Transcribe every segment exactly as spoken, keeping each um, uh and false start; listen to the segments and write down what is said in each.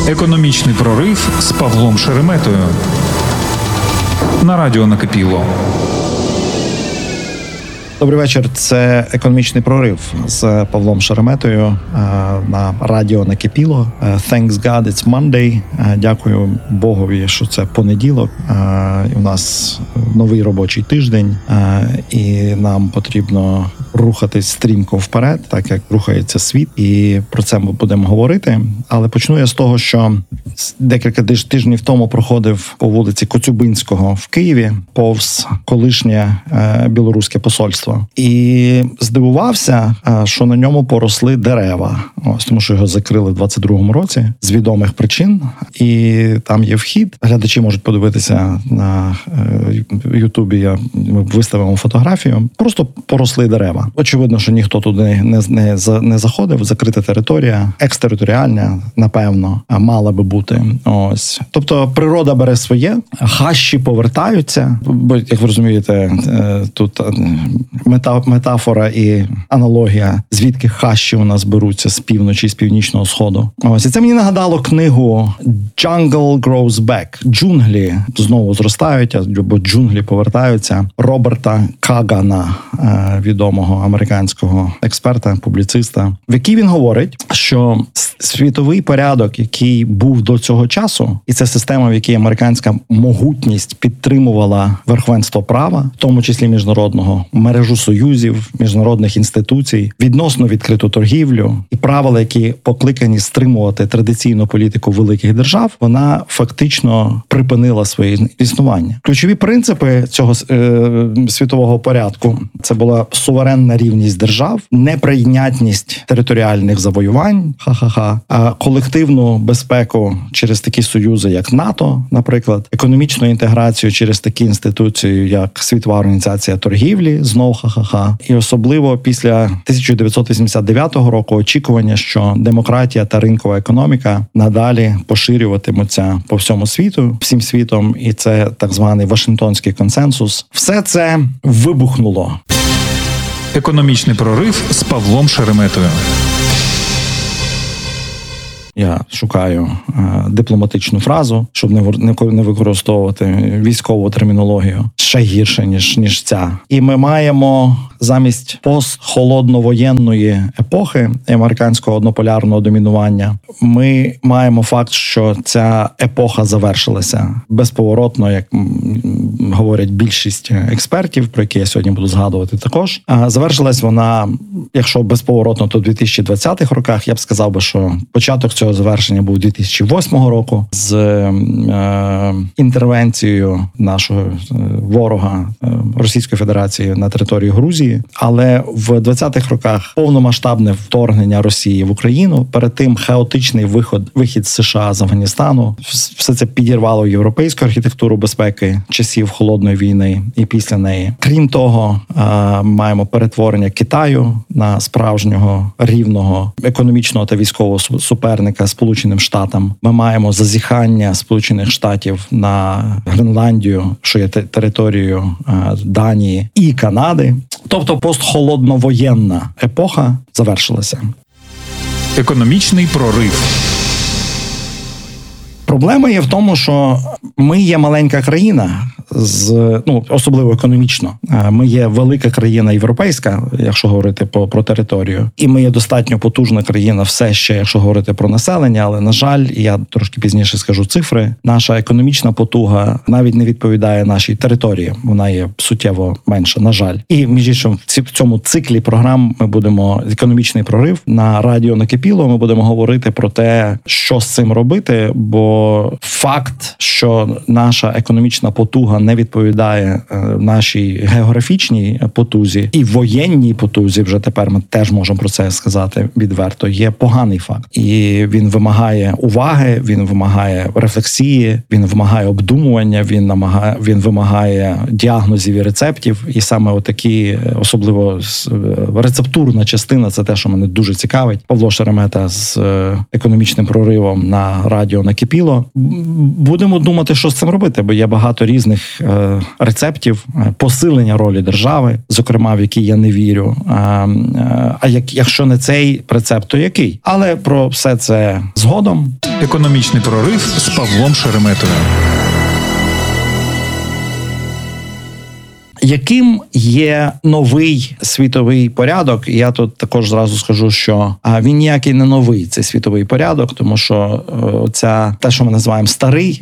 Економічний прорив з Павлом Шереметою на радіо «Накипіло». Добрий вечір. Це економічний прорив з Павлом Шереметою на радіо «Накипіло». Thanks God it's Monday. Дякую Богові, що це понеділок. У нас новий робочий тиждень, і нам потрібно рухатись стрімко вперед, так як рухається світ, і про це ми будемо говорити. Але почну я з того, що декілька тижнів тому проходив по вулиці Коцюбинського в Києві повз колишнє білоруське посольство. І здивувався, що на ньому поросли дерева. Ось, тому що його закрили в двадцять другому році з відомих причин. І там є вхід. Глядачі можуть подивитися на Ютубі, я ми виставимо фотографію. Просто поросли дерева. Очевидно, що ніхто туди не, не, не заходив. Закрита територія, екстериторіальна, напевно, мала би бути. Ось. Тобто природа бере своє, хащі повертаються. Бо, як ви розумієте, тут мета, метафора і аналогія, звідки хащі у нас беруться з півночі, з північного сходу. Ось. І це мені нагадало книгу «Jungle Grows Back». Джунглі знову зростають, або джунглі повертаються. Роберта Кагана, відомого американського експерта, публіциста, в якій він говорить, що світовий порядок, який був до цього часу, і це система, в якій американська могутність підтримувала верховенство права, в тому числі міжнародного, мережу союзів, міжнародних інституцій, відносно відкриту торгівлю і правила, які покликані стримувати традиційну політику великих держав, вона фактично припинила своє існування. Ключові принципи цього е, світового порядку – це була суверенна рівність держав, неприйнятність територіальних завоювань, ха-ха-ха, а колективну безпеку через такі союзи, як НАТО, наприклад, економічну інтеграцію через такі інституції, як Світова організація торгівлі, знов ха-ха-ха, і особливо після тисяча дев'ятсот вісімдесят дев'ятого року очікування, що демократія та ринкова економіка надалі поширюватимуться по всьому світу, всім світом, і це так званий Вашингтонський консенсус. Все це вибухнуло. Економічний прорив з Павлом Шереметою. Я шукаю е, дипломатичну фразу, щоб не, не, не використовувати військову термінологію. Ще гірше, ніж, ніж ця. І ми маємо замість постхолодновоєнної епохи американського однополярного домінування, ми маємо факт, що ця епоха завершилася безповоротно, як говорять більшість експертів, про які я сьогодні буду згадувати також. А завершилась вона, якщо безповоротно, то в дві тисячі двадцятих роках. Я б сказав би, що початок цього завершення був дві тисячі восьмого року з е, інтервенцією нашого е, ворога е, Російської Федерації на території Грузії. Але в двадцятих роках повномасштабне вторгнення Росії в Україну, перед тим хаотичний виход, вихід з США з Афганістану. Все це підірвало європейську архітектуру безпеки часів Холодної війни і після неї. Крім того, е, маємо перетворення Китаю на справжнього рівного економічного та військового суперника Сполученим Штатам. Ми маємо зазіхання Сполучених Штатів на Гренландію, що є територією Данії і Канади. Тобто постхолодновоєнна епоха завершилася. Економічний прорив. Проблема є в тому, що ми є маленька країна, з ну особливо економічно. Ми є велика країна європейська, якщо говорити по про територію, і ми є достатньо потужна країна, все ще, якщо говорити про населення. Але на жаль, я трошки пізніше скажу цифри. Наша економічна потуга навіть не відповідає нашій території. Вона є суттєво менша. На жаль, і між іншим в цьому циклі програм ми будемо економічний прорив на радіо «Накипіло». Ми будемо говорити про те, що з цим робити, бо факт, що наша економічна потуга не відповідає нашій географічній потузі і воєнній потузі, вже тепер ми теж можемо про це сказати відверто, є поганий факт. І він вимагає уваги, він вимагає рефлексії, він вимагає обдумування, він намагає, він вимагає діагнозів і рецептів. І саме отакі, особливо рецептурна частина, це те, що мене дуже цікавить. Павло Шеремета з економічним проривом на радіо «Накипіло». Будемо думати, що з цим робити, бо є багато різних е, рецептів посилення ролі держави, зокрема, в якій я не вірю. А, а як, якщо не цей рецепт, то який? Але про все це згодом. Економічний прорив з Павлом Шереметою. Яким є новий світовий порядок? І я тут також зразу скажу, що він ніякий не новий, цей світовий порядок, тому що ця те, що ми називаємо старий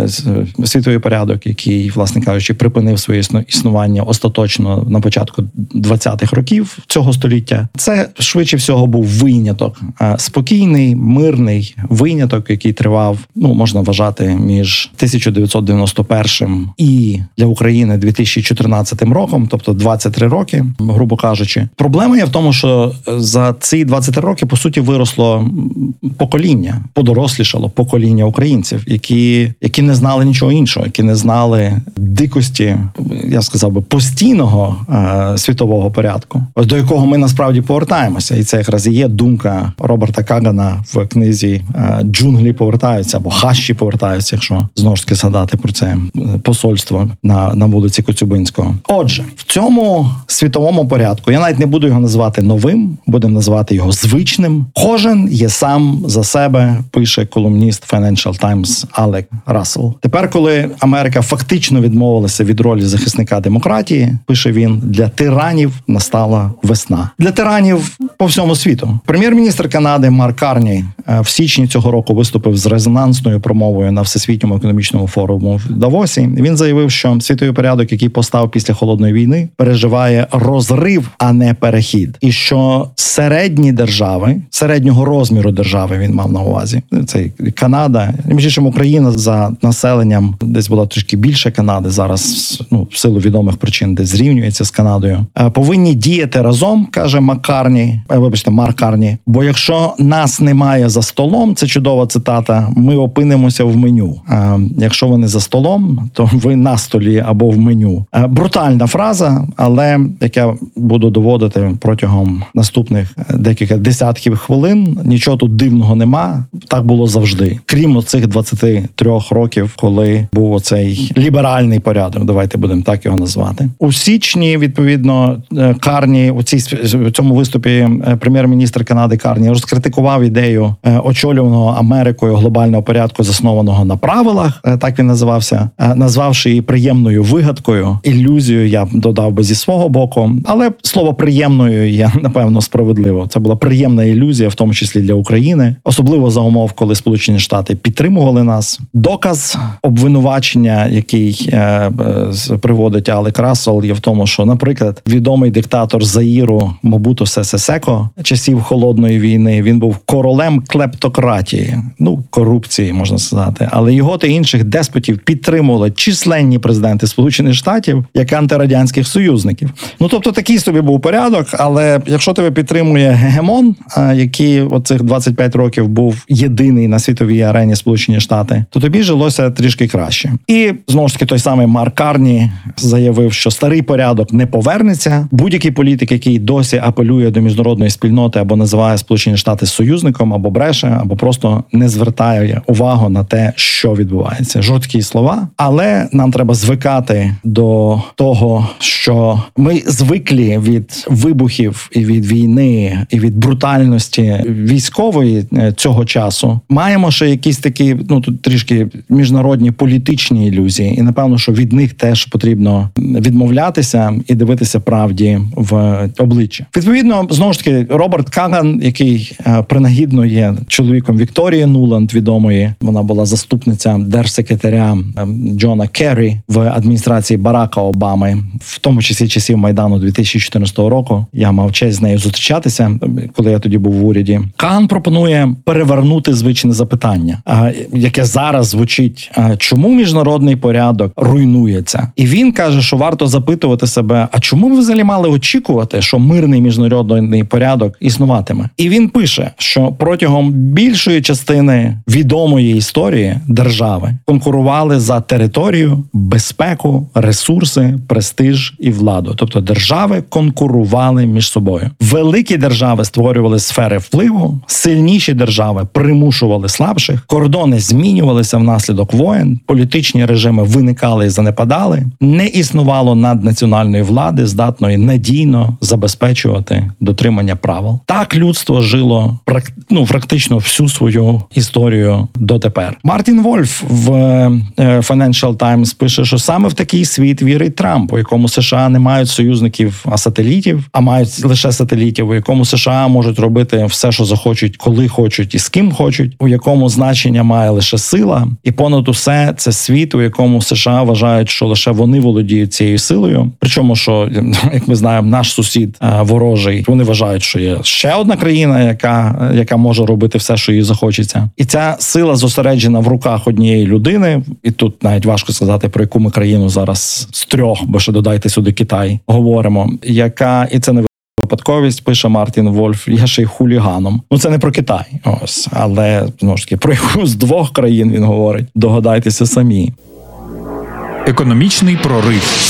світовий порядок, який, власне кажучи, припинив своє існування остаточно на початку двадцятих років цього століття, це швидше всього був виняток, спокійний, мирний виняток, який тривав, ну можна вважати, між тисяча дев'ятсот дев'яносто першим і для України дві тисячі чотирнадцятим роком, тобто двадцять три роки, грубо кажучи. Проблема є в тому, що за ці двадцять три роки, по суті, виросло покоління, подорослішало покоління українців, які, які не знали нічого іншого, які не знали дикості, я сказав би, постійного е, світового порядку, до якого ми насправді повертаємося. І це якраз і є думка Роберта Кагана в книзі е, «Джунглі повертаються» або «Хащі повертаються», якщо знову ж таки згадати про це посольство на, на вулиці Коцюбинського. Отже, в цьому світовому порядку, я навіть не буду його називати новим, будемо називати його звичним. Кожен є сам за себе, пише колумніст Financial Times Алек Рассел. Тепер, коли Америка фактично відмовилася від ролі захисника демократії, пише він, для тиранів настала весна. Для тиранів по всьому світу. Прем'єр-міністр Канади Марк Карні в січні цього року виступив з резонансною промовою на Всесвітньому економічному форуму в Давосі. Він заявив, що світовий порядок, який постав після холодної війни, переживає розрив, а не перехід. І що середні держави, середнього розміру держави він мав на увазі. Це Канада, між іншим Україна за населенням десь була трішки більше Канади, зараз, ну, в силу відомих причин, десь зрівнюється з Канадою. Повинні діяти разом, каже Маккарні, вибачте, Марк Карні, бо якщо нас немає за столом, це чудова цитата, ми опинимося в меню. А якщо ви не за столом, то ви на столі або в меню. Брутальна фраза, але, як я буду доводити протягом наступних декілька десятків хвилин, нічого тут дивного нема. Так було завжди. Крім оцих двадцяти трьох років, коли був оцей ліберальний порядок, давайте будемо так його назвати. У січні, відповідно, Карні, у цій, у цьому виступі прем'єр-міністр Канади Карні розкритикував ідею очолюваного Америкою глобального порядку, заснованого на правилах, так він називався, назвавши її приємною вигадкою, ілюзією, я додав би зі свого боку, але слово приємною є, напевно, справедливо. Це була приємна ілюзія, в тому числі для України, особливо за умов, коли Сполучені Штати підтримували нас. Доказ обвинувачення, який е, е, приводить Алек Рассел, є в тому, що, наприклад, відомий диктатор Заїру Мобуту Сесе Секо часів холодної війни, він був королем клептократії, ну, корупції, можна сказати, але його та інших деспотів підтримували численні президенти Сполучених Штатів як антирадянських союзників. Ну, тобто, такий собі був порядок, але якщо тебе підтримує гегемон, який оцих двадцять п'ять років був єдиний на світовій арені Сполучені Штати, то тобі жилося трішки краще. І, знову ж таки, той самий Марк Карні заявив, що старий порядок не повернеться. Будь-який політик, який досі апелює до міжнародної спільноти або називає Сполучені Штати союзником, або бреше, або просто не звертає увагу на те, що відбувається. Жорсткі слова, але нам треба звикати до того, що ми звиклі від вибухів і від війни, і від брутальності військової цього часу. Маємо ще якісь такі, ну, тут трішки міжнародні політичні ілюзії. І, напевно, що від них теж потрібно відмовлятися і дивитися правді в обличчя. Відповідно, знову ж таки, Роберт Каган, який принагідно є чоловіком Вікторії Нуланд, відомої, вона була заступниця держсекретаря Джона Керрі в адміністрації Барака Обами, в тому числі часів Майдану дві тисячі чотирнадцятого року. Я мав честь з нею зустрічатися, коли я тоді був в уряді. Каган пропонує перевернути звичне запитання, яке зараз звучить: чому міжнародний порядок руйнується? І він каже, що варто запитувати себе, а чому ви взагалі мали очікувати, що мирний міжнародний порядок існуватиме? І він пише, що протягом протягом більшої частини відомої історії держави конкурували за територію, безпеку, ресурси, престиж і владу. Тобто держави конкурували між собою. Великі держави створювали сфери впливу, сильніші держави примушували слабших, кордони змінювалися внаслідок воєн, політичні режими виникали і занепадали, не існувало наднаціональної влади, здатної надійно забезпечувати дотримання правил. Так людство жило ну, практично всю свою історію дотепер. Мартін Вольф в Financial Times пише, що саме в такий світ вірить Трамп, у якому США не мають союзників, а сателітів, а мають лише сателітів, у якому США можуть робити все, що захочуть, коли хочуть і з ким хочуть, у якому значення має лише сила, і понад усе це світ, у якому США вважають, що лише вони володіють цією силою. Причому, що, як ми знаємо, наш сусід ворожий, вони вважають, що є ще одна країна, яка, яка може робити все, що їй захочеться. І ця сила зосереджена в руках однієї людини, і тут навіть важко сказати, про яку ми країну зараз з трьох, бо ще додайте сюди Китай, говоримо, яка, і це не випадковість, пише Мартін Вольф, є ще й хуліганом. Ну, це не про Китай, ось, але, знову ж таки, про яку з двох країн він говорить. Догадайтеся самі. Економічний прорив.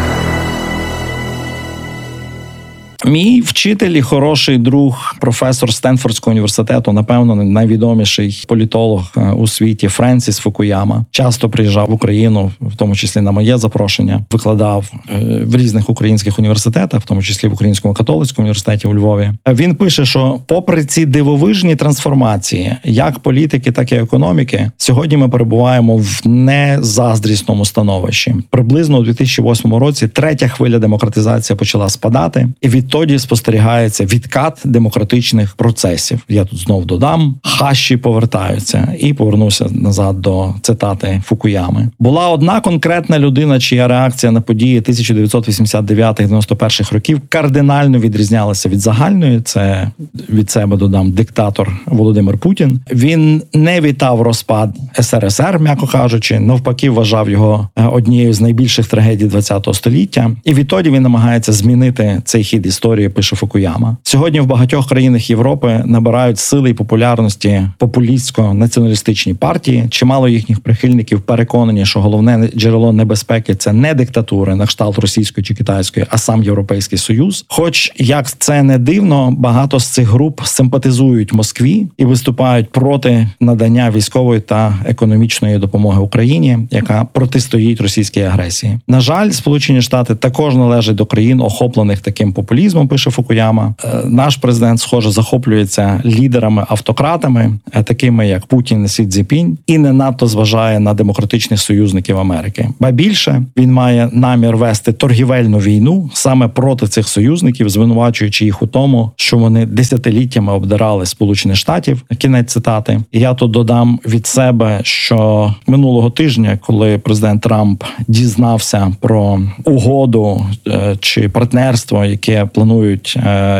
Мій вчитель і хороший друг, професор Стенфордського університету, напевно, найвідоміший політолог у світі, Френсіс Фукуяма, часто приїжджав в Україну, в тому числі на моє запрошення, викладав в різних українських університетах, в тому числі в Українському католицькому університеті у Львові. Він пише, що попри ці дивовижні трансформації, як політики, так і економіки, сьогодні ми перебуваємо в незаздрісному становищі. Приблизно у дві тисячі восьмому році третя хвиля демократизації почала спадати, і від Тоді спостерігається відкат демократичних процесів. Я тут знов додам, хащі повертаються. І повернуся назад до цитати Фукуями. Була одна конкретна людина, чия реакція на події тисяча дев'ятсот вісімдесят дев'ятого - дев'яносто першого років кардинально відрізнялася від загальної. Це від себе додам диктатор Володимир Путін. Він не вітав розпад ес ер ес ер, м'яко кажучи, навпаки вважав його однією з найбільших трагедій ХХ століття. І відтоді він намагається змінити цей хід історії. Історії, пише Фукуяма. Сьогодні в багатьох країнах Європи набирають сили і популярності популістсько-націоналістичні партії. Чимало їхніх прихильників переконані, що головне джерело небезпеки – це не диктатури на кшталт російської чи китайської, а сам Європейський Союз. Хоч, як це не дивно, багато з цих груп симпатизують Москві і виступають проти надання військової та економічної допомоги Україні, яка протистоїть російській агресії. На жаль, Сполучені Штати також належать до країн, охоплених таким популізмом, пише Фукуяма. Наш президент, схоже, захоплюється лідерами-автократами, такими як Путін і Сі Цзіньпінь, і не надто зважає на демократичних союзників Америки. Ба більше, він має намір вести торгівельну війну саме проти цих союзників, звинувачуючи їх у тому, що вони десятиліттями обдирали Сполучених Штатів. Кінець цитати. І я тут додам від себе, що минулого тижня, коли президент Трамп дізнався про угоду чи партнерство, яке планують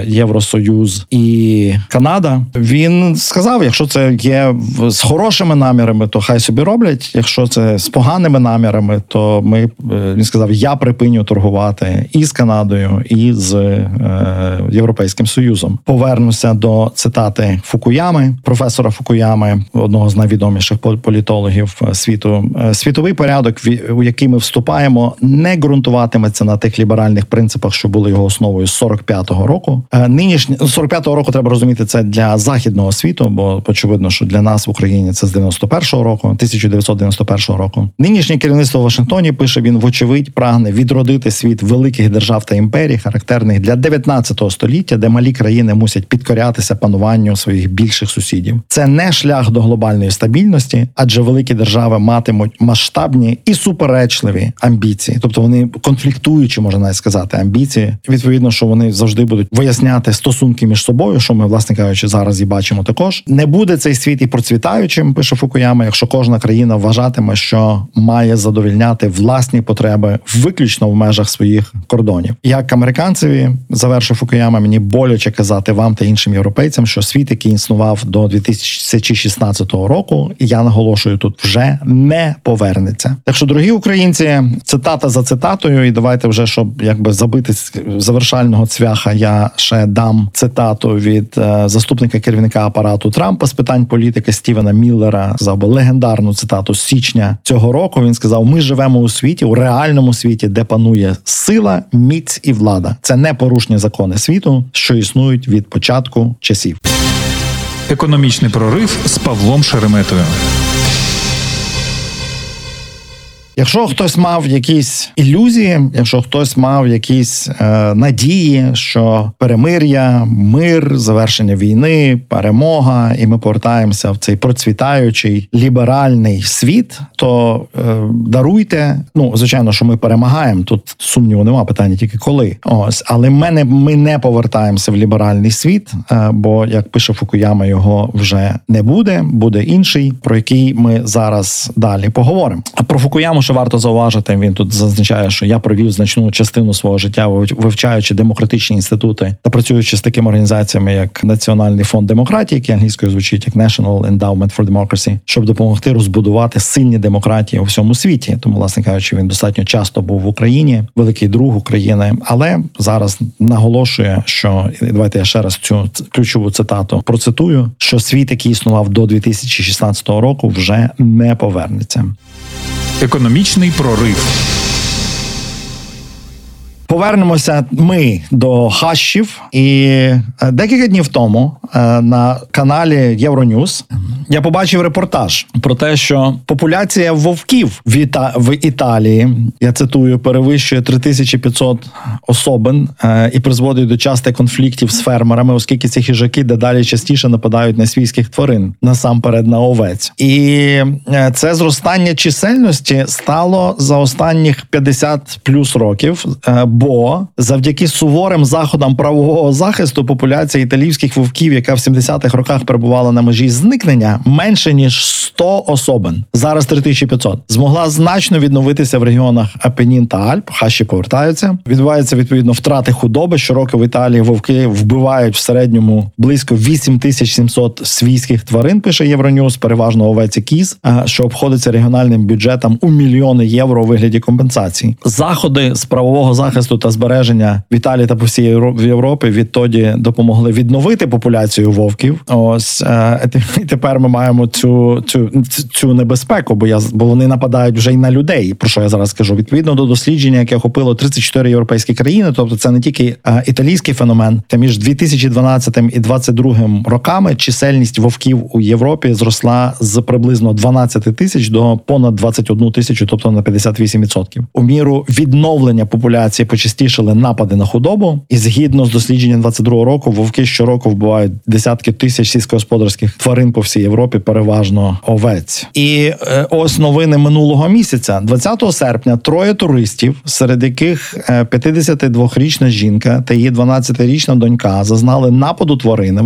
Євросоюз і Канада, він сказав, якщо це є з хорошими намірами, то хай собі роблять. Якщо це з поганими намірами, то ми, він сказав, я припиню торгувати і з Канадою, і з е, Європейським Союзом. Повернуся до цитати Фукуями, професора Фукуями, одного з найвідоміших політологів світу. Світовий порядок, у який ми вступаємо, не ґрунтуватиметься на тих ліберальних принципах, що були його основою з сорок п'ятого року. Нинішні сорок п'ятого року, треба розуміти, це для західного світу, бо очевидно, що для нас в Україні це з дев'яносто першого року, тисяча дев'ятсот дев'яносто першого року. Нинішнє керівництво в Вашингтоні, пише він, вочевидь, прагне відродити світ великих держав та імперій, характерних для дев'ятнадцятого століття, де малі країни мусять підкорятися пануванню своїх більших сусідів. Це не шлях до глобальної стабільності, адже великі держави матимуть масштабні і суперечливі амбіції. Тобто вони конфліктуючі, можна навіть сказати, амбіції. Відповідно, що вони завжди будуть виясняти стосунки між собою, що ми, власне кажучи, зараз і бачимо також. Не буде цей світ і процвітаючим, пише Фукуяма, якщо кожна країна вважатиме, що має задовільняти власні потреби виключно в межах своїх кордонів. Як американцеві, завершив Фукуяма, мені боляче казати вам та іншим європейцям, що світ, який існував до дві тисячі шістнадцятого року, і я наголошую тут, вже не повернеться. Так що, дорогі українці, цитата за цитатою, і давайте вже, щоб якби забити завершального останнього цвяха я ще дам цитату від е, заступника керівника апарату Трампа з питань політики Стівена Міллера. Сказав би легендарну цитату з січня цього року. Він сказав: "Ми живемо у світі, у реальному світі, де панує сила, міць і влада. Це непорушні закони світу, що існують від початку часів". Економічний прорив з Павлом Шереметою. Якщо хтось мав якісь ілюзії, якщо хтось мав якісь е, надії, що перемир'я, мир, завершення війни, перемога, і ми повертаємося в цей процвітаючий ліберальний світ, то е, даруйте. Ну, звичайно, що ми перемагаємо. Тут сумніву нема, питання тільки коли. Ось, але ми не, ми не повертаємося в ліберальний світ, е, бо, як пише Фукуяма, його вже не буде, буде інший, про який ми зараз далі поговоримо. А про Фукуяму, що варто зауважити, він тут зазначає, що я провів значну частину свого життя, вивчаючи демократичні інститути та працюючи з такими організаціями, як Національний фонд демократії, який англійською звучить як National Endowment for Democracy, щоб допомогти розбудувати сильні демократії у всьому світі. Тому, власне кажучи, він достатньо часто був в Україні, великий друг України, але зараз наголошує, що, давайте я ще раз цю ключову цитату процитую, що світ, який існував до дві тисячі шістнадцятого року, вже не повернеться. Економічний прорив. Повернемося ми до хащів. І декілька днів тому на каналі Євроньюз я побачив репортаж про те, що популяція вовків в, Іта... в Італії, я цитую, перевищує три тисячі п'ятсот особин і призводить до частих конфліктів з фермерами, оскільки ці хижаки дедалі частіше нападають на свійських тварин, насамперед на овець. І це зростання чисельності стало за останніх п'ятдесят плюс років, бо завдяки суворим заходам правового захисту популяція італійських вовків, яка в сімдесятих роках перебувала на межі зникнення, менше ніж сто особин, зараз три тисячі п'ятсот, змогла значно відновитися в регіонах Апенін та Альп, хащі повертаються. Відбуваються, відповідно, втрати худоби. Щороку в Італії вовки вбивають в середньому близько вісім тисяч сімсот свійських тварин, пише Євроньюз, переважно овець і кіз, що обходиться регіональним бюджетом у мільйони євро у вигляді компенсацій. Заходи з правового захисту та збереження в Італії та по всій Європі відтоді допомогли відновити популяцію вовків. Ось і тепер ми маємо цю цю цю небезпеку, бо я бо вони нападають вже й на людей. Про що я зараз скажу? Відповідно до дослідження, яке охопило тридцять чотири європейські країни, тобто це не тільки а, італійський феномен. Та між дві тисячі дванадцятим і двадцять другим роками чисельність вовків у Європі зросла з приблизно дванадцять тисяч до понад двадцять одну тисячу, тобто на п'ятдесят вісім відсотків. У міру відновлення популяції почастішали напади на худобу, і згідно з дослідженням двадцять другого року, вовки щороку вбивають десятки тисяч сільськогосподарських тварин по всій Європі, переважно овець. І е, ось новини минулого місяця. двадцятого серпня троє туристів, серед яких п'ятдесятидвохрічна жінка та її дванадцятирічна донька, зазнали нападу тварини